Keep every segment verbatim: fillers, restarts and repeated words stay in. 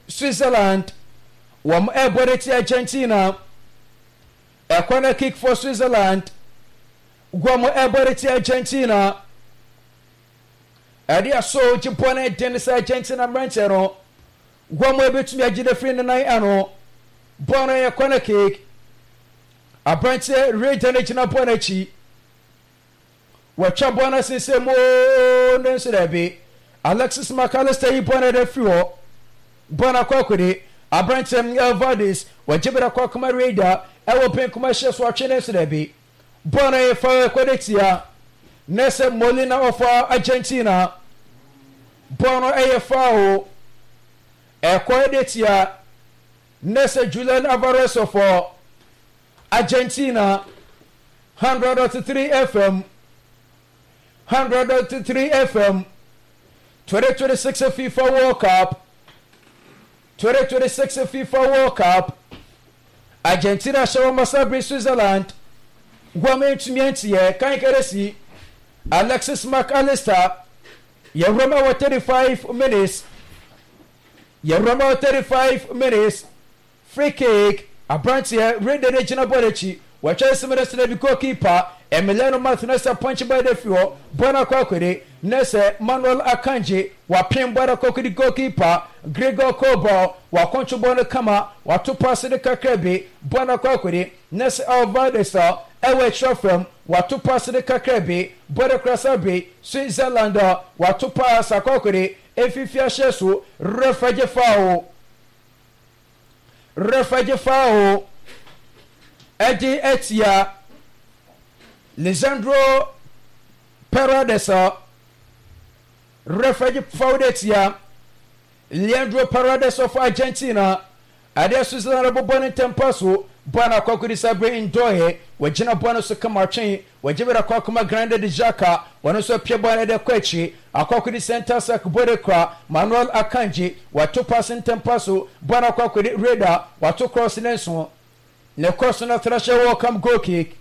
Switzerland wam eboreti Argentina a corner kick for Switzerland gwam eboreti Argentina adia so Japan Dennis Argentina branchero gwam ebetumi agide free nan ano bono a corner kick a branch Ray Denechina Bonachi watcha bona sinse mo nenso da be Alexis McAllister yi bona da fiwo bona kwakode Abrantem Elvadis wajibira kwa kuma Raider ewo pen kuma sheso atwe nenso da be bona e fa kwadetia Nese Molina of Argentina bona e fa o e kwadetia Nese Julian Alvarez of Argentina one hundred three F M one hundred three F M twenty twenty-six FIFA World Cup twenty twenty-six FIFA World Cup Argentina show Masabi Switzerland Gwame Tumientie kan keresi Alexis McAllister Yeroma wa thirty-five minutes Yeroma wa thirty-five minutes free kick Abrantia Red the Regional Bolechi watcha semester the goalkeeper Emiliano Martinez punch by the floor bona kwakode Nese Manuel Akanji wa pin bada kokudi goalkeeper Gregor Kobo wa koncho bona kama wa to pass the kakrebe bona kwakode Nese Alvarez ewe trofem wa to pass the kakrebe bona krasabe Switzerland wa to pass akokode efifia shesu refaje fao refaje fao Edi Etia Lisandro Paredes Refugee Faudetia Leandro Paredes of Argentina Adia Switzerland Bobon Tempaso Bana Kokudi Sabre Indohe Wajina Bono Sukama Chain Wajibera Kokuma Grande de Jaka Wanoso Piebana de Quechi Akokudi Center Sakbodekra Manuel Akanji Watu Passing Tempaso Bana Kokudi Reda Watu Cross Nelson Ne cross na thrashe welcome goal kick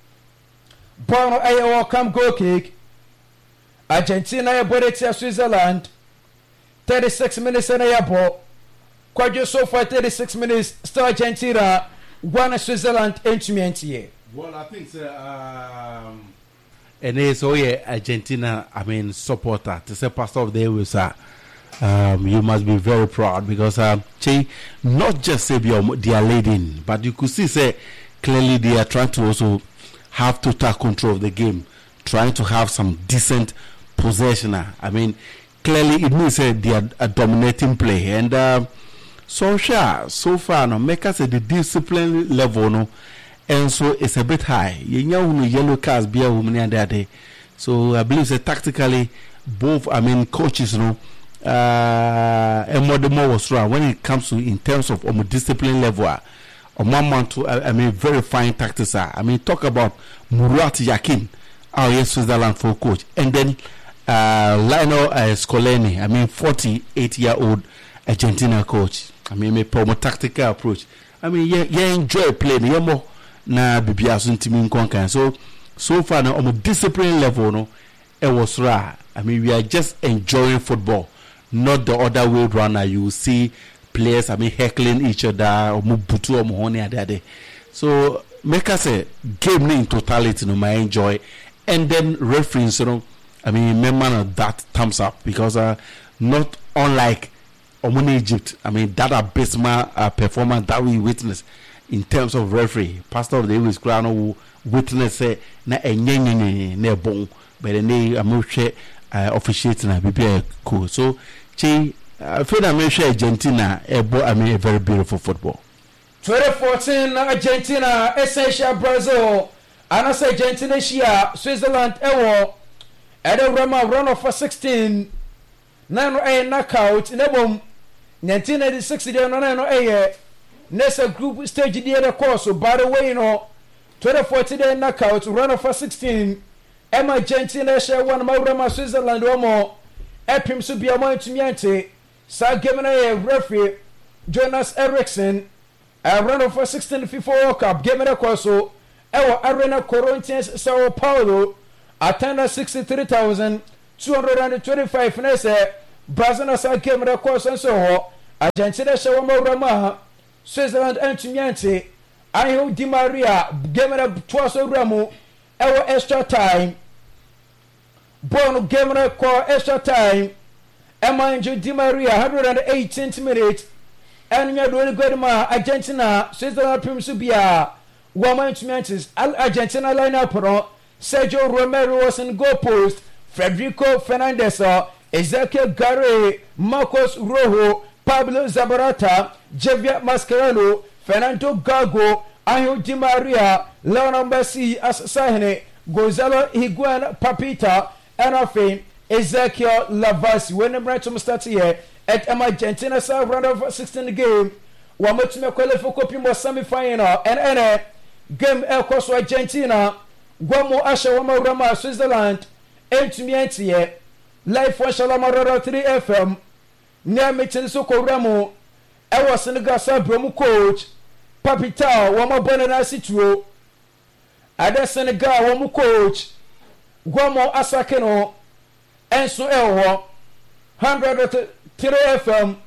Bono a welcome goal kick Argentina ya boretia Switzerland thirty-six minutes na ya bo Kwajo so far thirty-six minutes still Argentina one Switzerland entumi. Well, I think uh, um and it's all yeah Argentina I mean supporter to say pastor of the was uh, um you must be very proud because um uh, not just say they are leading but you could see say clearly they are trying to also have total control of the game, trying to have some decent possession. I mean, clearly it means uh, they are a dominating play. And uh, so sure, so far, no, make us at the discipline level, no, and so it's a bit high. You know, yellow cards be a woman and that. So I believe that tactically, both, I mean, coaches, you know, uh, and more the more was wrong when it comes to in terms of um, discipline level. Uh, A man to I mean very fine tactics. I mean talk about Murat Yakin, our yes Switzerland for coach, and then uh, Lionel uh, Scolani. I mean forty-eight year old Argentina coach. I mean a more tactical approach. I mean yeah yeah enjoy playing. Yeah more na bibia so ntimi nkonkan. So so far now on a discipline level no it was rare. I mean we are just enjoying football, not the other way around. You see players, I mean, heckling each other, or mubutu or mohoni adade. So make us a game in totality, no, my enjoy, and then reference, you know, I mean, remember that thumbs up because uh, not unlike Omuni Egypt, I mean, that abysmal uh, performance that we witness in terms of referee, pastor of the English crown who witness say na enyenyenye ne bon, but then they are share officiating na be cool. So, chi. I feel that maybe Argentina, I mean, a very beautiful football. twenty fourteen Argentina, Essential Brazil, and I say Argentina, Shia, Switzerland, Ewo, and the Rama run off for sixteen, nine a knockout, in a boom, nineteen eighty-six, the nine a Nessa group stage the other course, so by the way, you know, twenty fourteen knockout, run off for sixteen, Emma Argentina, share one more Rama, Switzerland, one more, Epim Subia, one to Miante. Sa given a referee Jonas Eriksson a run for sixteen FIFA World Cup given a courso our Arena Corinthians Sao Paulo attended sixty-three thousand two hundred twenty-five Nese Brazil sa given a course and so Argentina show mo rama Switzerland antumiante Angel Di Maria game na twice ramu ewo extra time Bono game na ko extra time Angel Di Maria one hundred eighteenth minute and nya do go ma Argentina Switzerland primsu bia woman antumiante Argentina lineup pro Sergio Romero was in goal post Federico Fernandez Ezequiel Garre Marcos Rojo Pablo Zabarata, Javier Mascherano, Fernando Gago, Angel Di Maria, Leonardo Messi as Sahne, Gonzalo Higuain Papita, and Afin, Ezekiel Lavasi. When the Brighton start here at Argentina, so round of sixteen game, one much more qualified for more semi final, and any game across Argentina, Guamo Asha Wama Rama, Switzerland, and to me, live for Shalamara three F M. Near meeting so Koramo, I was in the Gasa Bromu coach, Papita, one more Bonana Situo, Ada Senegal, one more coach, Guamo Asakeno, and so Elwa, one hundred three F M, one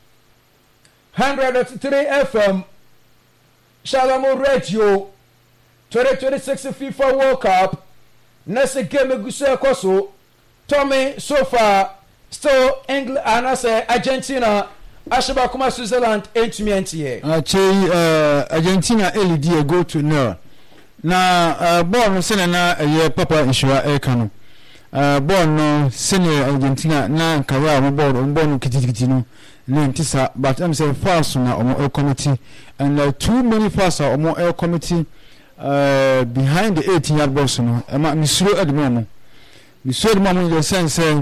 hundred three F M, Shalamo Radio, twenty twenty-six FIFA World Cup, Nessa Game Gusa Koso, Tommy so far. Still England and I say Argentina Ashaba Kuma Switzerland eight minutes here. Actually uh Argentina L D go to no. Na uh born sene na eh papa insura e kanu. Uh born no sene Argentina na kaya mo born born kitikiti no. Na ntisa but I'm say fast na omo committee and uh, too many fast omo air committee uh behind the eighteen yard box no. E ma misuro edmo no. Misuro edmo in the sense say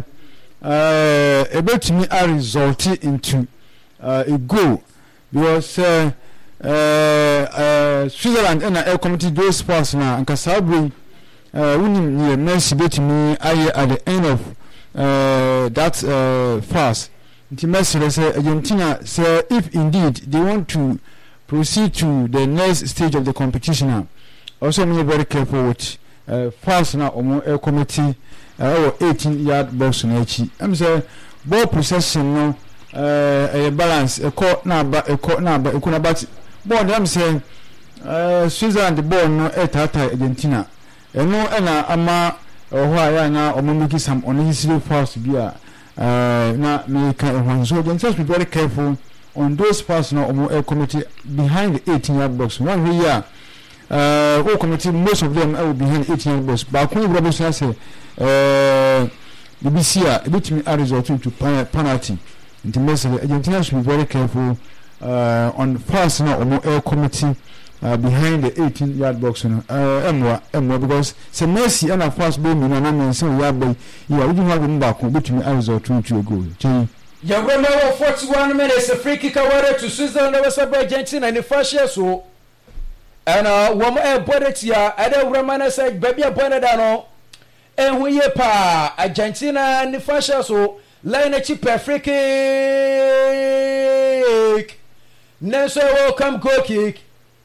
uh about me are resulted into uh, a goal because uh, uh, uh, Switzerland and a committee those sports now and Kasabri uh winning near Messi bet me at the end of uh, that uh, fast. Messi say Argentina say if indeed they want to proceed to the next stage of the competition now, also be very careful with uh, fast now or a committee. Uh, eighteen yard box na echi am say ball possession no uh, a balance a court na ba a court na ba e kuna bat ball am say uh, Switzerland the ball no e tata Argentina eno e na ama ho aya na omomiki sam on his fast bia uh, na me ka e so just be very careful on those fast na omo air committee behind the eighteen yard box one way ya uh all committee most of them are behind the eighteen yard box but when Robinson say uh the B C A bit me a result to penalty. The message Argentina should be very careful uh on fast now or air committee uh, behind the eighteen yard box no uh emwa emwa because say Messi and a fast ball me na na say we are you are even have back bit me a result to a goal. Yagwema forty-one minutes a free kick away to Switzerland was Argentina in the first year so and uh one more body here other Romana said baby appointed no and we pa Argentina ni fashion so line a cheap free kick Nelson welcome goal kick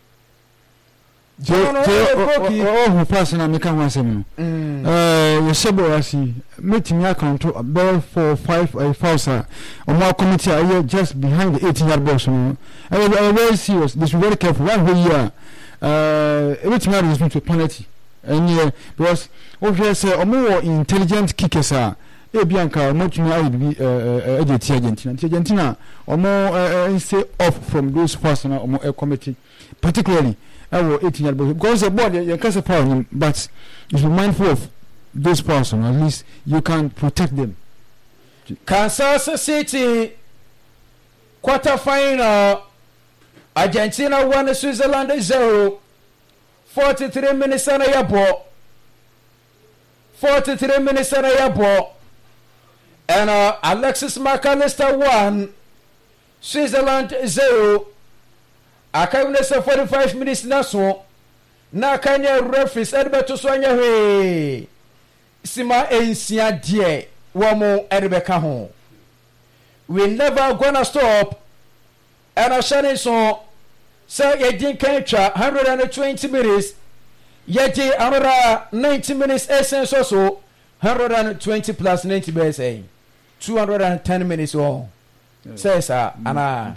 oh who pass na me kan wan sem eh you sebo asi meet me account to ball for five a falsa on my committee are just behind the eighteen yard box no I was very serious this very careful one here uh meet me is to penalty and yeah because obviously omo intelligent kickers are e bianca much me I be uh Argentina Argentina omo stay off from those personal omo committee particularly our eighteen yard box because the ball you can't support him but you should be mindful of those person at least you can protect them. Kansas City quarter final Argentina one Switzerland zero forty-three minutes and a ball forty-three minutes and a ball and uh, Alexis McAllister one Switzerland zero akawnes forty-five minutes na so na kanya referees Edberto Soanya he sima ensia die womo Edbeka ho we never gonna stop and a shining so say ye din kan twa one hundred twenty minutes ye di another ninety minutes essence so so one hundred twenty plus ninety base two hundred ten minutes oh Say, sir, and I.